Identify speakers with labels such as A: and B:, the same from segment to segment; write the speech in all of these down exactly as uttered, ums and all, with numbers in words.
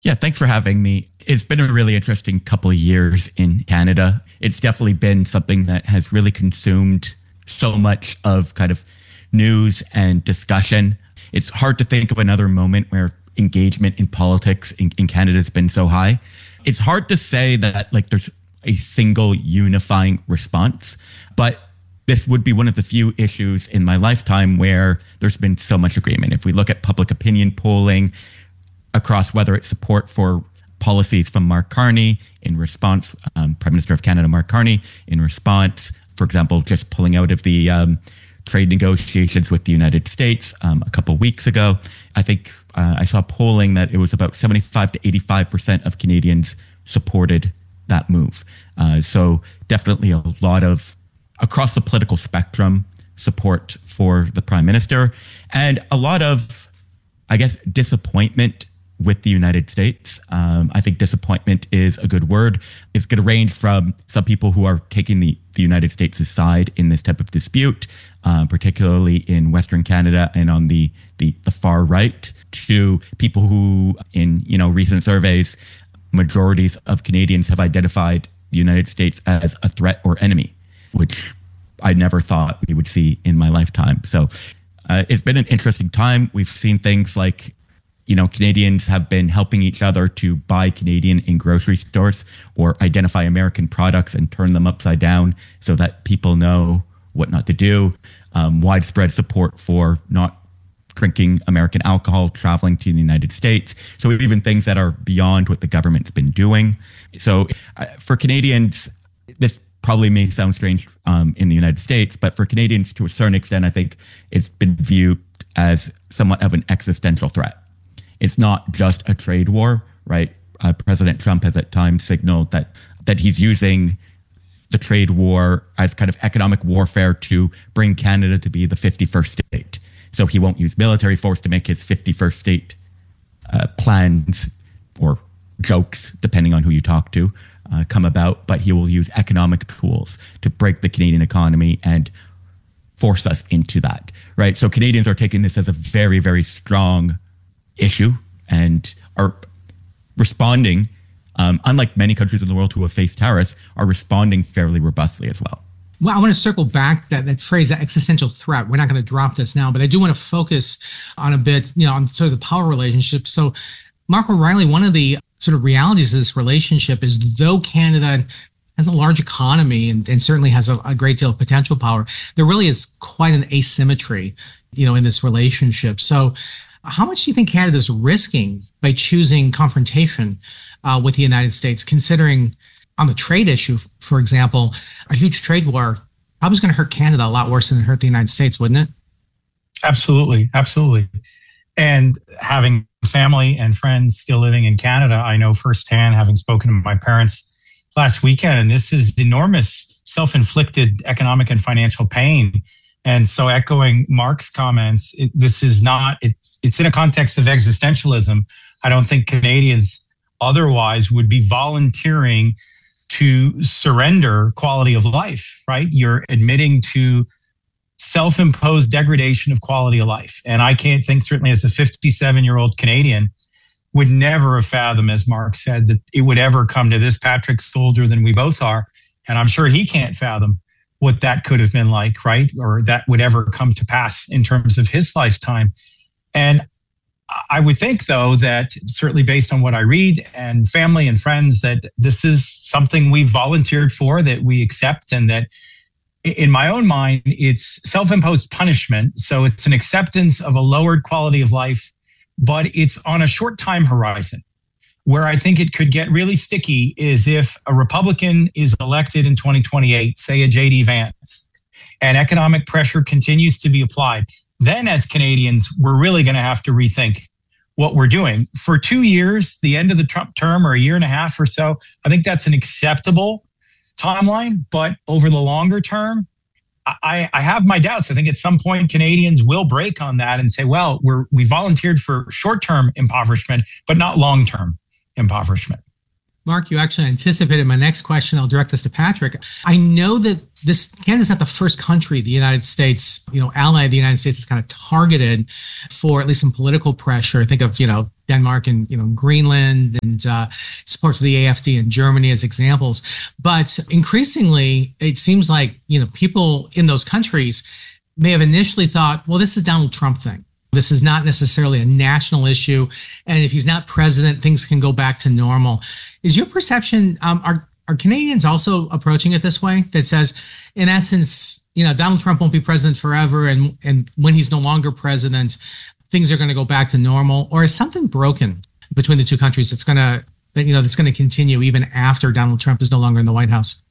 A: Yeah, thanks for having me. It's been a really interesting couple of years in Canada. It's definitely been something that has really consumed so much of kind of news and discussion. It's hard to think of another moment where engagement in politics in, in Canada has been so high. It's hard to say that like there's a single unifying response, but this would be one of the few issues in my lifetime where there's been so much agreement. If we look at public opinion polling across whether it's support for policies from Mark Carney in response, um, Prime Minister of Canada, Mark Carney, in response, for example, just pulling out of the um, trade negotiations with the United States um, a couple of weeks ago. I think uh, I saw polling that it was about seventy-five to eighty-five percent of Canadians supported that move. Uh, so definitely a lot of, across the political spectrum, support for the Prime Minister, and a lot of, I guess, disappointment with the United States. Um, I think disappointment is a good word. It's going to range from some people who are taking the, the United States' side in this type of dispute, uh, particularly in Western Canada and on the, the, the far right, to people who, in you know recent surveys, majorities of Canadians have identified the United States as a threat or enemy, which I never thought we would see in my lifetime. So uh, it's been an interesting time. We've seen things like, you know, Canadians have been helping each other to buy Canadian in grocery stores or identify American products and turn them upside down so that people know what not to do. Um, widespread support for not drinking American alcohol, traveling to the United States. So even things that are beyond what the government's been doing. So uh, for Canadians, this probably may sound strange um, in the United States, but for Canadians, to a certain extent, I think it's been viewed as somewhat of an existential threat. It's not just a trade war, right? Uh, President Trump has at times signaled that that he's using the trade war as kind of economic warfare to bring Canada to be the fifty-first state. So he won't use military force to make his fifty-first state uh, plans or jokes, depending on who you talk to, uh, come about, but he will use economic tools to break the Canadian economy and force us into that, right? So Canadians are taking this as a very, very strong issue and are responding, um, unlike many countries in the world who have faced tariffs, are responding fairly robustly as well.
B: Well, I want to circle back that, that phrase, that existential threat. We're not going to drop this now, but I do want to focus on a bit, you know, on sort of the power relationship. So, Mark O'Reilly, one of the sort of realities of this relationship is though Canada has a large economy and, and certainly has a, a great deal of potential power, there really is quite an asymmetry, you know, in this relationship. So how much do you think Canada is risking by choosing confrontation uh, with the United States, considering on the trade issue, for example, a huge trade war probably is going to hurt Canada a lot worse than it hurt the United States, wouldn't it?
C: Absolutely. Absolutely. And having family and friends still living in Canada, I know firsthand, having spoken to my parents last weekend, and this is enormous self-inflicted economic and financial pain. And so echoing Mark's comments, it, this is not, it's, it's in a context of existentialism. I don't think Canadians otherwise would be volunteering to surrender quality of life, right? You're admitting to self-imposed degradation of quality of life. And I can't think, certainly as a fifty-seven-year-old Canadian, would never have fathomed, as Mark said, that it would ever come to this. Patrick's older than we both are, and I'm sure he can't fathom what that could have been like, right? Or that would ever come to pass in terms of his lifetime. And I would think, though, that certainly based on what I read and family and friends, that this is something we've volunteered for, that we accept, and that in my own mind, it's self-imposed punishment. So it's an acceptance of a lowered quality of life, but it's on a short time horizon. Where I think it could get really sticky is if a Republican is elected in twenty twenty-eight, say a J D Vance, and economic pressure continues to be applied. Then as Canadians, we're really going to have to rethink what we're doing. For two years, the end of the Trump term, or a year and a half or so, I think that's an acceptable timeline. But over the longer term, I, I have my doubts. I think at some point Canadians will break on that and say, well, we're, we volunteered for short-term impoverishment, but not long-term impoverishment.
B: Mark, you actually anticipated my next question. I'll direct this to Patrick. I know that this Canada's not the first country the United States, you know, ally of the United States is kind of targeted for at least some political pressure. Think of, you know, Denmark and, you know, Greenland and uh, support for the A F D in Germany as examples. But increasingly, it seems like, you know, people in those countries may have initially thought, well, this is a Donald Trump thing. This is not necessarily a national issue. And if he's not president, things can go back to normal. Is your perception, um, are, are Canadians also approaching it this way? That says, in essence, you know, Donald Trump won't be president forever. And, and when he's no longer president, things are going to go back to normal? Or is something broken between the two countries that's going to, you know, that's going to continue even after Donald Trump is no longer in the White House?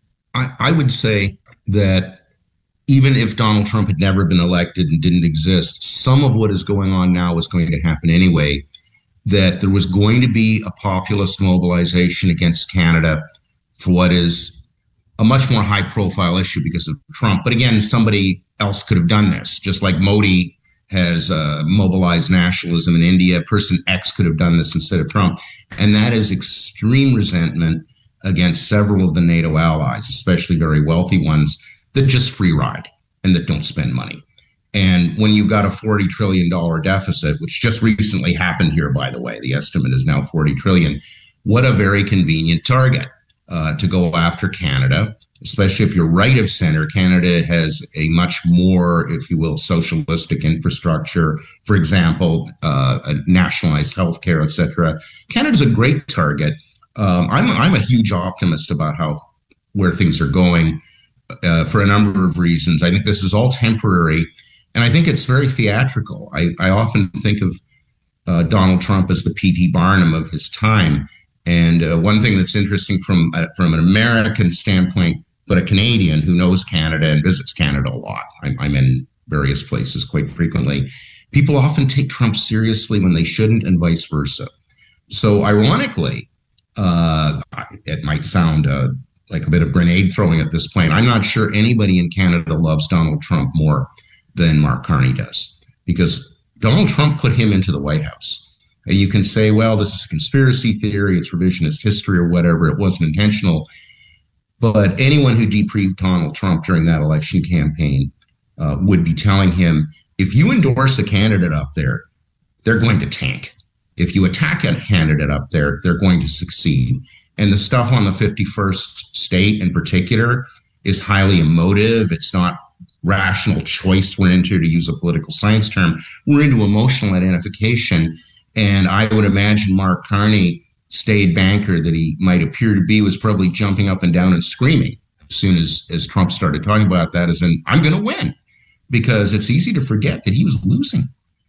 D: I, I would say that even if Donald Trump had never been elected and didn't exist, some of what is going on now is going to happen anyway, that there was going to be a populist mobilization against Canada for what is a much more high profile issue because of Trump. But again, somebody else could have done this, just like Modi has uh, mobilized nationalism in India. Person X could have done this instead of Trump. And that is extreme resentment against several of the NATO allies, especially very wealthy ones, that just free ride and that don't spend money. And when you've got a forty trillion dollars deficit, which just recently happened here, by the way, the estimate is now forty trillion dollars, what a very convenient target uh, to go after Canada, especially if you're right of center. Canada has a much more, if you will, socialistic infrastructure, for example, uh, a nationalized healthcare, et cetera. Canada's a great target. Um, I'm, I'm a huge optimist about how where things are going. Uh, for a number of reasons. I think this is all temporary, and I think it's very theatrical. I, I often think of uh, Donald Trump as the P T Barnum of his time. And uh, one thing that's interesting from uh, from an American standpoint, but a Canadian who knows Canada and visits Canada a lot, I'm, I'm in various places quite frequently, people often take Trump seriously when they shouldn't, and vice versa. So ironically, uh, it might sound uh, like a bit of grenade throwing at this point, I'm not sure anybody in Canada loves Donald Trump more than Mark Carney does, because Donald Trump put him into the White House. And you can say, well, this is a conspiracy theory, it's revisionist history or whatever, it wasn't intentional. But anyone who debriefed Donald Trump during that election campaign uh, would be telling him, if you endorse a candidate up there, they're going to tank. If you attack a candidate up there, they're going to succeed. And the stuff on the fifty-first state in particular is highly emotive. It's not rational choice we're into, to use a political science term. We're into emotional identification. And I would imagine Mark Carney, staid banker that he might appear to be, was probably jumping up and down and screaming as soon as, as Trump started talking about that, as in, I'm going to win. Because it's easy to forget that he was losing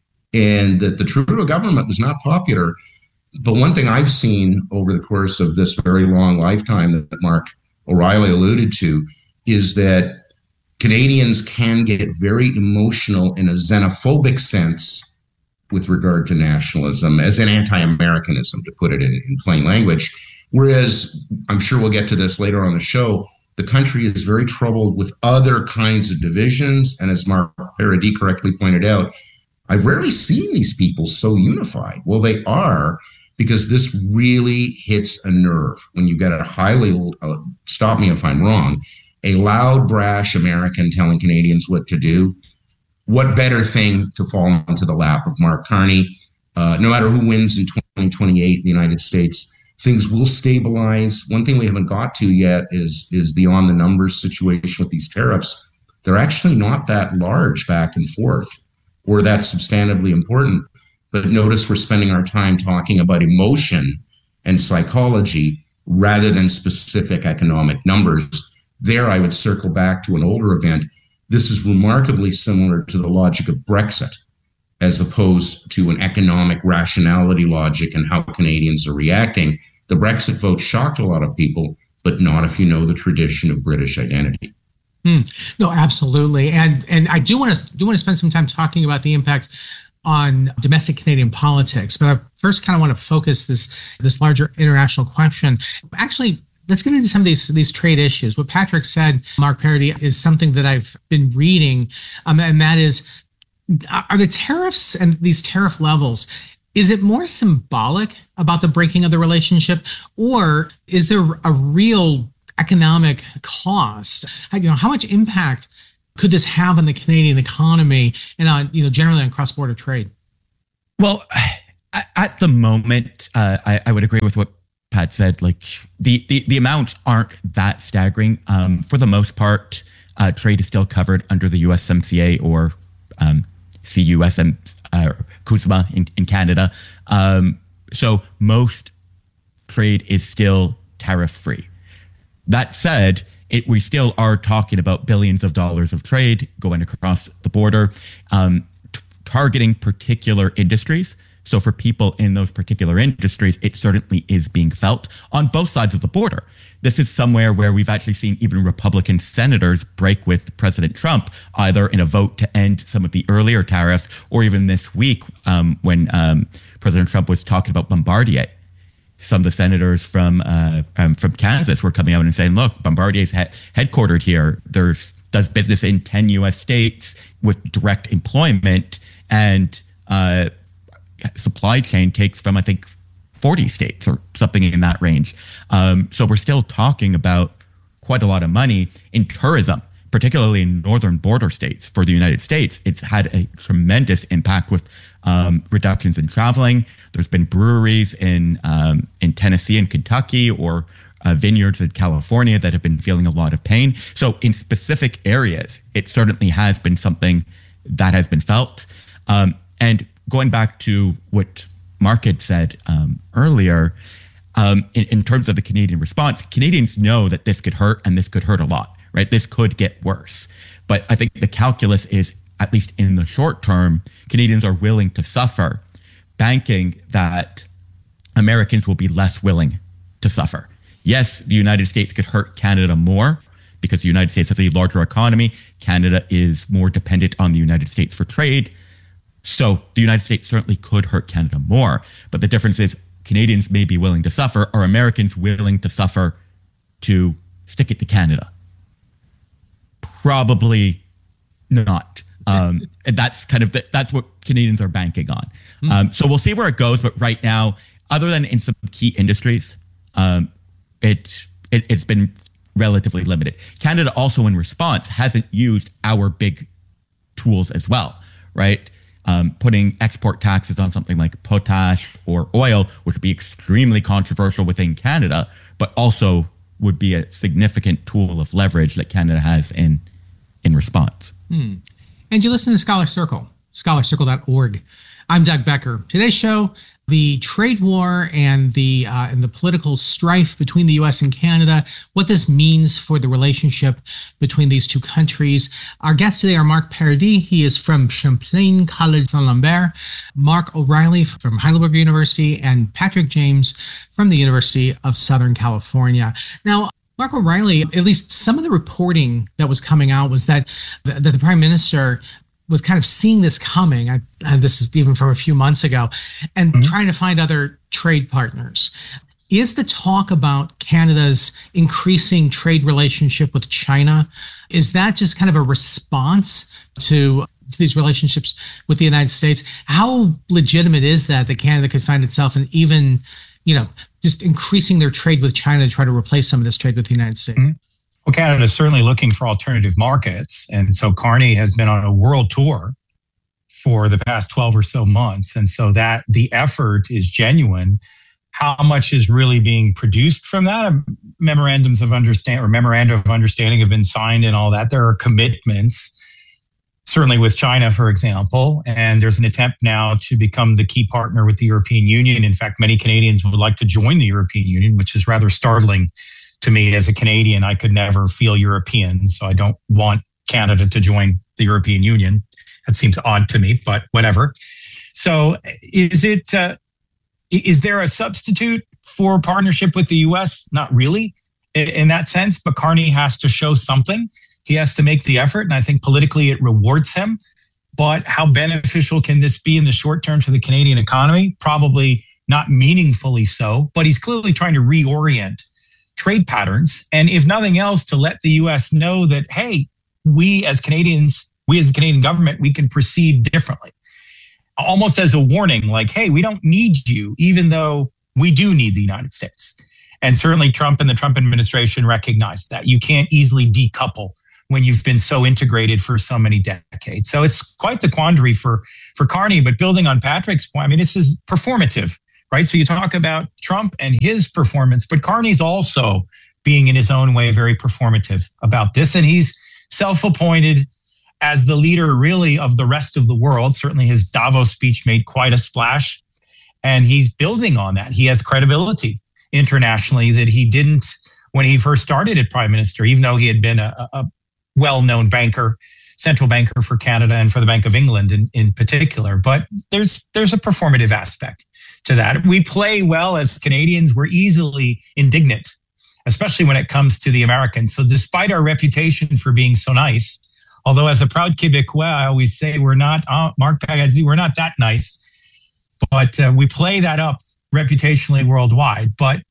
D: and that the Trudeau government was not popular. But one thing I've seen over the course of this very long lifetime that Mark O'Reilly alluded to is that Canadians can get very emotional in a xenophobic sense with regard to nationalism, as in anti-Americanism, to put it in, in plain language. Whereas, I'm sure we'll get to this later on the show, the country is very troubled with other kinds of divisions. And as Mark Paradis correctly pointed out, I've rarely seen these people so unified. Well, they are, because this really hits a nerve when you get a highly, uh, stop me if I'm wrong, a loud, brash American telling Canadians what to do. What better thing to fall into the lap of Mark Carney? Uh, no matter who wins in twenty twenty-eight in the United States, things will stabilize. One thing we haven't got to yet is, is the on the numbers situation with these tariffs. They're actually not that large back and forth, or that substantively important. But notice we're spending our time talking about emotion and psychology rather than specific economic numbers. There, I would circle back to an older event. This is remarkably similar to the logic of Brexit, as opposed to an economic rationality logic and how Canadians are reacting. The Brexit vote shocked a lot of people, but not if you know the tradition of British identity.
B: Hmm. No, absolutely. And and I do want to do want to spend some time talking about the impact on domestic Canadian politics, but I first kind of want to focus this this larger international question. Actually, let's get into some of these these trade issues. What Patrick said, Mark Paradis, is something that I've been reading, um, and that is, are the tariffs and these tariff levels, Is it more symbolic about the breaking of the relationship, or is there a real economic cost? You know, how much impact could this have on the Canadian economy and on, you know, generally on cross-border trade?
A: Well, at the moment, uh, I, I would agree with what Pat said. Like the, the, the amounts aren't that staggering. Um, for the most part, uh, trade is still covered under the U S M C A or um, C U S M, uh, CUSMA in, in Canada. Um, so most trade is still tariff-free. That said, it, we still are talking about billions of dollars of trade going across the border, um, t- targeting particular industries. So for people in those particular industries, it certainly is being felt on both sides of the border. This is somewhere where we've actually seen even Republican senators break with President Trump, either in a vote to end some of the earlier tariffs, or even this week um, when um, President Trump was talking about Bombardier. Some of the senators from uh, um, from Kansas were coming out and saying, look, Bombardier is he- headquartered here. There's does business in ten U S states with direct employment, and uh, supply chain takes from, I think, forty states or something in that range. Um, so we're still talking about quite a lot of money in tourism, particularly in northern border states for the United States. It's had a tremendous impact with um, reductions in traveling. There's been breweries in um, in Tennessee and Kentucky, or uh, vineyards in California that have been feeling a lot of pain. So in specific areas, it certainly has been something that has been felt. Um, and going back to what Mark had said um, earlier, um, in, in terms of the Canadian response, Canadians know that this could hurt, and this could hurt a lot, right? This could get worse. But I think the calculus is, at least in the short term, Canadians are willing to suffer, banking that Americans will be less willing to suffer. Yes, the United States could hurt Canada more because the United States has a larger economy. Canada is more dependent on the United States for trade. So the United States certainly could hurt Canada more. But the difference is Canadians may be willing to suffer. Are Americans willing to suffer to stick it to Canada? Probably not. Um, and that's kind of the, that's what Canadians are banking on. Mm. Um, so we'll see where it goes. But right now, other than in some key industries, um, it, it it's been relatively limited. Canada also, in response, hasn't used our big tools as well, right? Um, putting export taxes on something like potash or oil, which would be extremely controversial within Canada, but also would be a significant tool of leverage that Canada has in in response.
B: Hmm. And you listen to Scholar Circle, scholar circle dot org. I'm Doug Becker. Today's show, the trade war and the uh, and the political strife between the U S and Canada, what this means for the relationship between these two countries. Our guests today are Mark Paradis. He is from Champlain College Saint-Lambert, Mark O'Reilly from Heidelberg University, and Patrick James from the University of Southern California. Now, Mark O'Reilly, at least some of the reporting that was coming out was that the, that the Prime Minister was kind of seeing this coming. I, and this is even from a few months ago, and mm-hmm. trying to find other trade partners. Is the talk about Canada's increasing trade relationship with China, is that just kind of a response to these relationships with the United States? How legitimate is that, that Canada could find itself in even, you know, just increasing their trade with China to try to replace some of this trade with the United States?
C: Mm-hmm. Well, Canada is certainly looking for alternative markets. And so Carney has been on a world tour for the past twelve or so months. And so that the effort is genuine. How much is really being produced from that? Memorandums of understand or memoranda of understanding have been signed and all that. There are commitments, certainly with China, for example. And there's an attempt now to become the key partner with the European Union. In fact, many Canadians would like to join the European Union, which is rather startling to me. As a Canadian, I could never feel European, so I don't want Canada to join the European Union. That seems odd to me, but whatever. So is it, uh, is there a substitute for partnership with the U S? Not really in that sense, but Carney has to show something. He has to make the effort, and I think politically it rewards him. But how beneficial can this be in the short term to the Canadian economy? Probably not meaningfully so, but he's clearly trying to reorient trade patterns. And if nothing else, to let the U S know that, hey, we as Canadians, we as the Canadian government, we can proceed differently. almost as a warning, like, hey, we don't need you, even though we do need the United States. And certainly Trump and the Trump administration recognize that. You can't easily decouple when you've been so integrated for so many decades. So it's quite the quandary for, for Carney. But building on Patrick's point, I mean, this is performative, right? So you talk about Trump and his performance, but Carney's also being in his own way very performative about this. And he's self-appointed as the leader really of the rest of the world. Certainly his Davos speech made quite a splash. And he's building on that. He has credibility internationally that he didn't when he first started as prime minister, even though he had been a, a well-known banker, central banker for Canada and for the Bank of England in, in particular. But there's there's a performative aspect to that. We play well as Canadians. We're easily indignant, especially when it comes to the Americans. So despite our reputation for being so nice, although as a proud Quebecois, I always say we're not, uh, Marc Pagazzi, we're not that nice, but uh, we play that up reputationally worldwide. But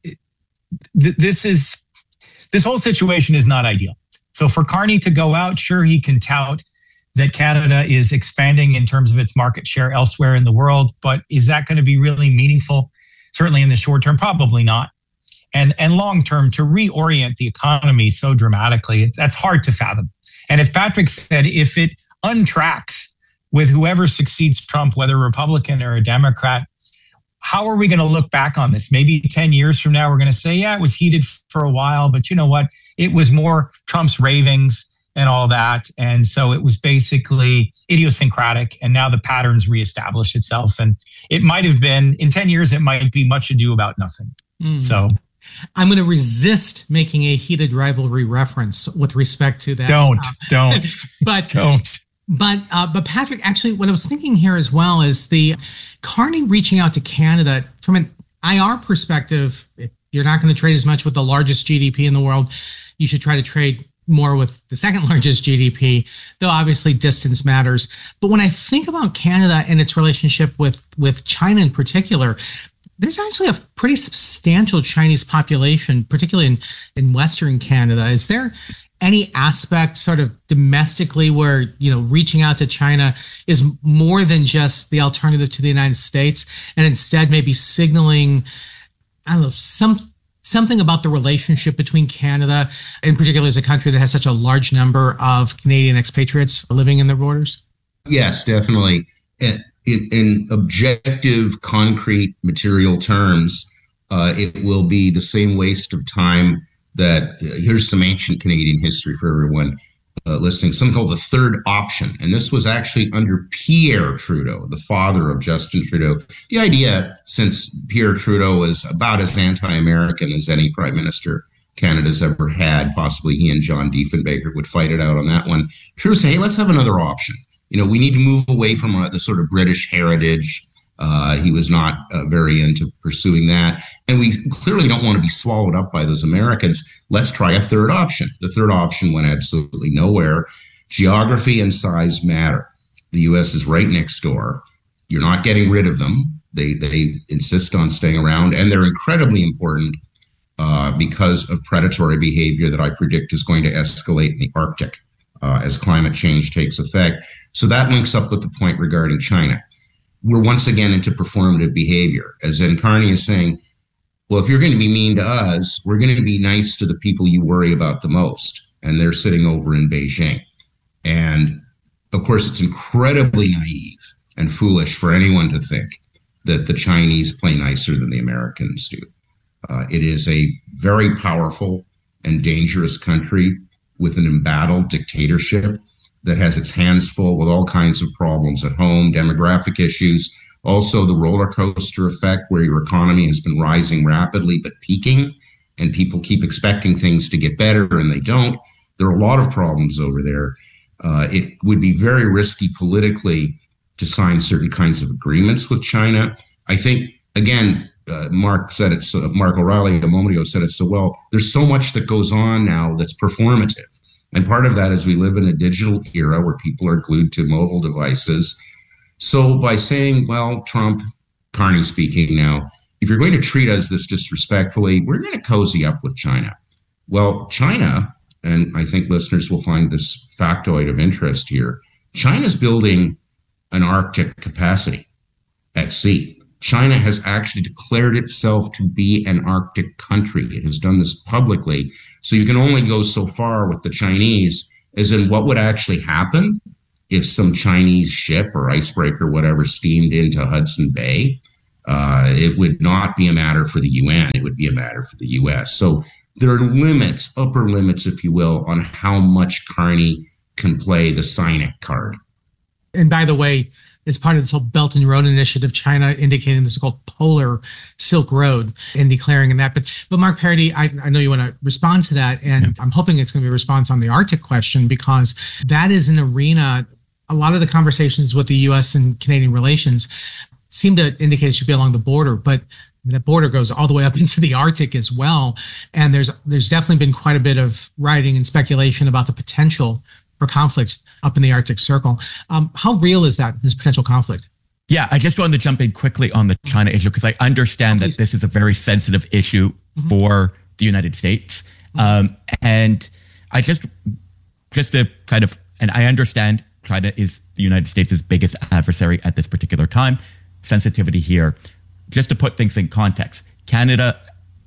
C: th- this is, this whole situation is not ideal. So for Carney to go out, sure, he can tout that Canada is expanding in terms of its market share elsewhere in the world, but is that going to be really meaningful? Certainly in the short term, probably not. And, and long term, to reorient the economy so dramatically, it's, that's hard to fathom. And as Patrick said, if it untracks with whoever succeeds Trump, whether Republican or a Democrat, how are we going to look back on this? Maybe ten years from now, we're going to say, yeah, it was heated for a while, but you know what? It was more Trump's ravings and all that. And so it was basically idiosyncratic. And now the patterns reestablish itself. And it might have been, in ten years, it might be much ado about nothing. Mm. So
B: I'm going to resist making a heated rivalry reference with respect to that.
C: Don't, uh, don't,
B: but
C: don't.
B: But uh, but Patrick, actually, what I was thinking here as well is the Carney reaching out to Canada from an I R perspective. If you're not going to trade as much with the largest G D P in the world, you should try to trade more with the second largest G D P, though obviously distance matters. But when I think about Canada and its relationship with, with China in particular, there's actually a pretty substantial Chinese population, particularly in, in Western Canada. Is there any aspect sort of domestically where, you know, reaching out to China is more than just the alternative to the United States, and instead maybe signaling, I don't know, some something about the relationship between Canada, in particular as a country that has such a large number of Canadian expatriates living in their borders?
D: Yes, definitely. In, in objective, concrete, material terms, uh, it will be the same waste of time that, uh, here's some ancient Canadian history for everyone uh, listening, something called the third option. And this was actually under Pierre Trudeau, the father of Justin Trudeau. The idea, since Pierre Trudeau was about as anti-American as any prime minister Canada's ever had, possibly he and John Diefenbaker would fight it out on that one. Trudeau said, hey, let's have another option. You know, we need to move away from uh, the sort of British heritage. Uh, he was not uh, very into pursuing that. And we clearly don't want to be swallowed up by those Americans. Let's try a third option. The third option went absolutely nowhere. Geography and size matter. The U S is right next door. You're not getting rid of them. They, they insist on staying around, and they're incredibly important uh, because of predatory behavior that I predict is going to escalate in the Arctic uh, as climate change takes effect. So that links up with the point regarding China. We're once again into performative behavior. As in Carney is saying, well, if you're going to be mean to us, we're going to be nice to the people you worry about the most. And they're sitting over in Beijing. And of course, it's incredibly naive and foolish for anyone to think that the Chinese play nicer than the Americans do. Uh, it is a very powerful and dangerous country with an embattled dictatorship that has its hands full with all kinds of problems at home, demographic issues, also the roller coaster effect where your economy has been rising rapidly but peaking, and people keep expecting things to get better and they don't. There are a lot of problems over there. Uh, it would be very risky politically to sign certain kinds of agreements with China. I think, again, uh, Mark said it, so, Mark O'Reilly a moment ago said it so well, there's so much that goes on now that's performative. And part of that is we live in a digital era where people are glued to mobile devices. So by saying, well, Trump, Carney speaking now, if you're going to treat us this disrespectfully, we're going to cozy up with China. Well, China, and I think listeners will find this factoid of interest here, China's building an Arctic capacity at sea. China has actually declared itself to be an Arctic country. It has done this publicly. So you can only go so far with the Chinese as in what would actually happen if some Chinese ship or icebreaker, whatever, steamed into Hudson Bay. Uh, it would not be a matter for the U N. It would be a matter for the U S. So there are limits, upper limits, if you will, on how much Carney can play the Sinic card.
B: And by the way, it's part of this whole Belt and Road Initiative, China indicating this so-called polar Silk Road and declaring that. But, but Mark Parody, I, I know you want to respond to that, and yeah. I'm hoping it's going to be a response on the Arctic question, because that is an arena. A lot of the conversations with the U S and Canadian relations seem to indicate it should be along the border, but that border goes all the way up into the Arctic as well. And there's there's definitely been quite a bit of writing and speculation about the potential for conflict up in the Arctic Circle. Um, how real is that, this potential conflict?
A: Yeah, I just wanted to jump in quickly on the China issue, because I understand oh, that this is a very sensitive issue mm-hmm. for the United States. Mm-hmm. Um, and I just, just to kind of, and I understand China is the United States' biggest adversary at this particular time. Sensitivity here. Just to put things in context, Canada's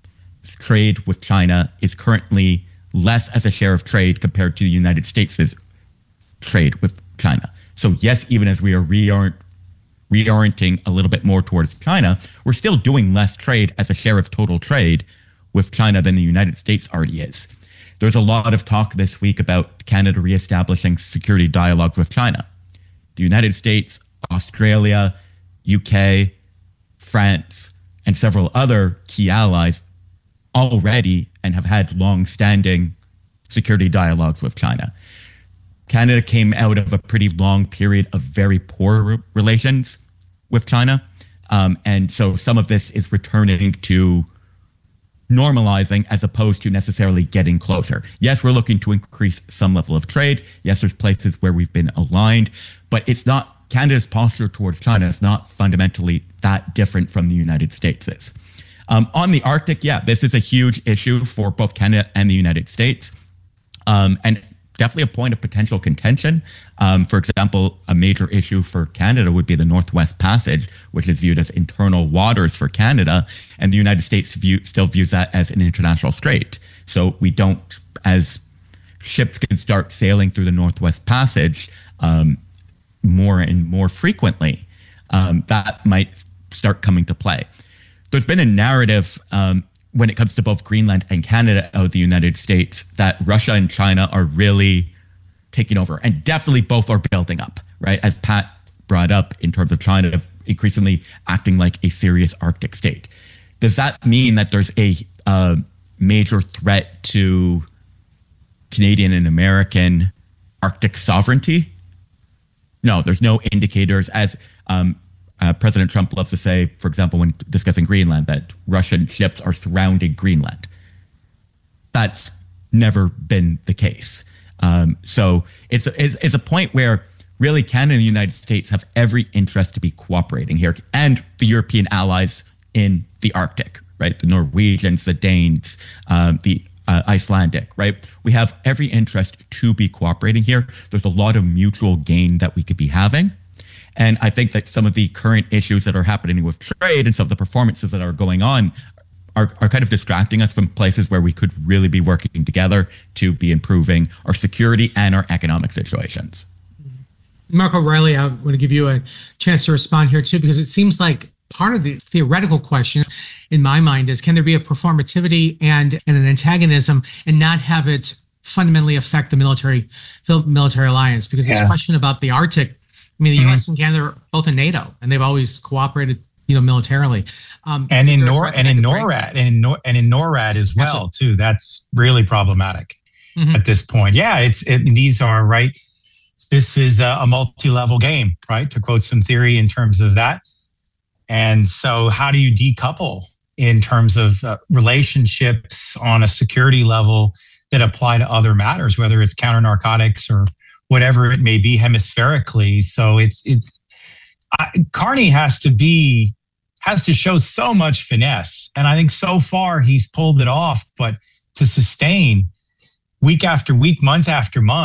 A: trade with China is currently less as a share of trade compared to the United States' trade with China. So yes, even as we are reorient, reorienting a little bit more towards China, we're still doing less trade as a share of total trade with China than the United States already is. There's a lot of talk this week about Canada reestablishing security dialogues with China. The United States, Australia, U K, France, and several other key allies already and have had long-standing security dialogues with China. Canada came out of a pretty long period of very poor re- relations with China. Um, and so some of this is returning to normalizing as opposed to necessarily getting closer. Yes, we're looking to increase some level of trade. Yes, there's places where we've been aligned, but it's not Canada's posture towards China is not fundamentally that different from the United States is. Um, on the Arctic, yeah, this is a huge issue for both Canada and the United States, um, and definitely a point of potential contention. Um, for example, a major issue for Canada would be the Northwest Passage, which is viewed as internal waters for Canada, and the United States view, still views that as an international strait. So we don't, as ships can start sailing through the Northwest Passage um, more and more frequently, um, that might start coming to play. There's been a narrative um, when it comes to both Greenland and Canada of the United States that Russia and China are really taking over, and definitely both are building up, right? As Pat brought up in terms of China increasingly acting like a serious Arctic state. Does that mean that there's a uh, major threat to Canadian and American Arctic sovereignty? No, there's no indicators, as um, Uh, President Trump loves to say, for example, when discussing Greenland, that Russian ships are surrounding Greenland. That's never been the case. Um, so it's, it's it's a point where really Canada and the United States have every interest to be cooperating here, and the European allies in the Arctic, right? The Norwegians, the Danes, um, the uh, Icelandic, right? We have every interest to be cooperating here. There's a lot of mutual gain that we could be having. And I think that some of the current issues that are happening with trade and some of the performances that are going on are, are kind of distracting us from places where we could really be working together to be improving our security and our economic situations.
B: Mark O'Reilly, I want to give you a chance to respond here too, because it seems like part of the theoretical question in my mind is, can there be a performativity and, and an antagonism and not have it fundamentally affect the military military alliance? Because this yeah. question about the Arctic, I mean, the mm-hmm. U S and Canada are both in NATO, and they've always cooperated, you know, militarily. Um,
C: and in Nor and in NORAD and in Nor- and in NORAD as well, Absolutely. too. That's really problematic mm-hmm. at this point. Yeah, it's it, these are right. This is a, a multi-level game, right? To quote some theory in terms of that. And so, how do you decouple in terms of uh, relationships on a security level that apply to other matters, whether it's counter narcotics or whatever it may be hemispherically? So it's it's uh, Carney has to be has to show so much finesse, and I think so far he's pulled it off. But to sustain week after week, month after month,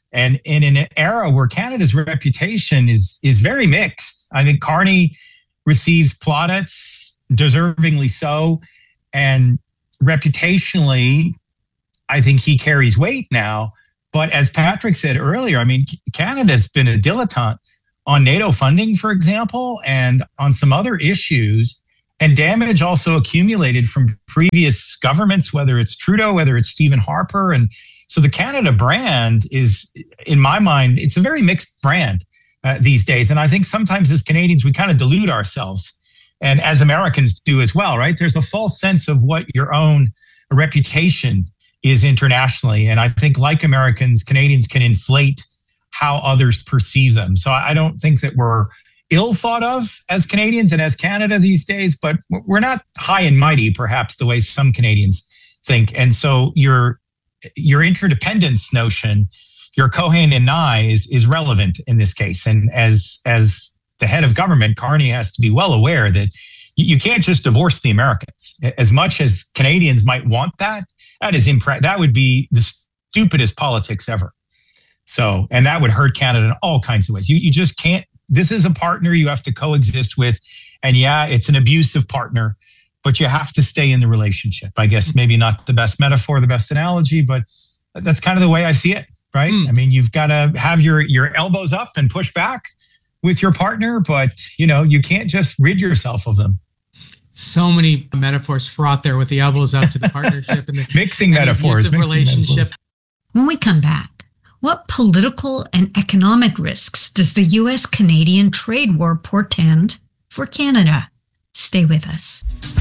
C: And in an era where Canada's reputation is is very mixed, I think Carney receives plaudits, deservingly so, and reputationally, I think he carries weight now. But as Patrick said earlier, I mean, Canada's been a dilettante on NATO funding, for example, and on some other issues, and damage also accumulated from previous governments, whether it's Trudeau, whether it's Stephen Harper. And so the Canada brand is, in my mind, it's a very mixed brand uh, these days. And I think sometimes as Canadians, we kind of delude ourselves, and as Americans do as well, right? There's a false sense of what your own reputation is internationally. And I think, like Americans, Canadians can inflate how others perceive them. So I don't think that we're ill thought of as Canadians and as Canada these days, but we're not high and mighty, perhaps, the way some Canadians think. And so your your interdependence notion, your Cohen and Nye, is is relevant in this case. And as as the head of government, Carney has to be well aware that you can't just divorce the Americans. As much as Canadians might want that, that is impre- that would be the stupidest politics ever. So, and that would hurt Canada in all kinds of ways. You you just can't. This is a partner you have to coexist with, and yeah, it's an abusive partner, but you have to stay in the relationship. I guess maybe not the best metaphor, the best analogy, but that's kind of the way I see it, right? Mm. I mean, you've got to have your your elbows up and push back with your partner, but you know, you can't just rid yourself of them.
B: So many metaphors fraught there with the elbows up to the partnership and the
C: mixing
B: and
C: metaphors,
B: the mixing relationship. Metaphors.
E: When we come back, what political and economic risks does the U S Canadian trade war portend for Canada? Stay with us.